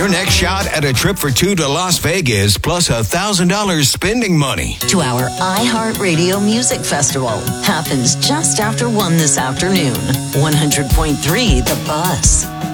your next shot at a trip for two to Las Vegas plus $1,000 spending money. To our iHeartRadio Music Festival. Happens just after 1 this afternoon. 100.3 The Buzz.